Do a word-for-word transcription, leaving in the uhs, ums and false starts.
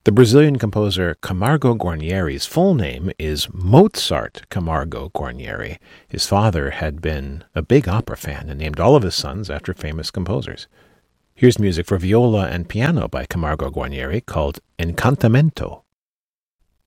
The Brazilian composer Camargo Guarnieri's full name is Mozart Camargo Guarnieri. His father had been a big opera fan and named all of his sons after famous composers. Here's music for viola and piano by Camargo Guarnieri called Encantamento.